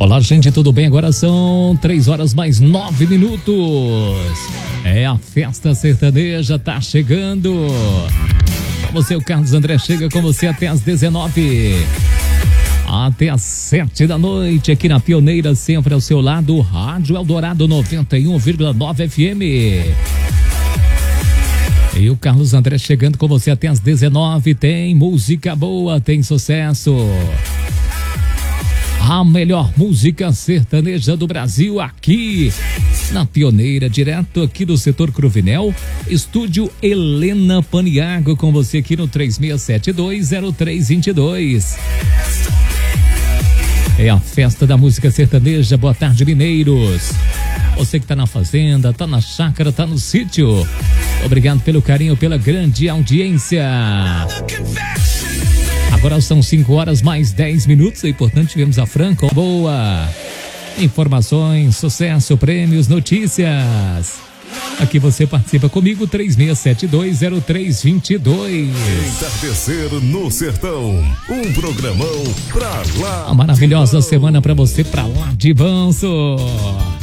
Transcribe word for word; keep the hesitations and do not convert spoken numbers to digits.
Olá, gente, tudo bem? Agora são três horas mais nove minutos. É, a festa sertaneja tá chegando. Com você, o Carlos André chega com você até às dezenove. Até às sete da noite, aqui na Pioneira, sempre ao seu lado, Rádio Eldorado noventa e um vírgula nove F M. E o Carlos André chegando com você até às dezenove. Tem música boa, tem sucesso. A melhor música sertaneja do Brasil aqui na Pioneira, direto aqui do setor Cruvinel, estúdio Helena Paniago, com você aqui no três seis sete dois zero três dois dois. É a festa da música sertaneja. Boa tarde, mineiros. Você que tá na fazenda, tá na chácara, tá no sítio. Obrigado pelo carinho, pela grande audiência. Agora são cinco horas mais dez minutos. É importante, tivemos a Franco. Boa. Informações, sucesso, prêmios, notícias. Aqui você participa comigo, três seis sete dois zero três dois dois. Entardecer no Sertão, um programão pra lá. Uma maravilhosa semana pra você, pra lá de Banço.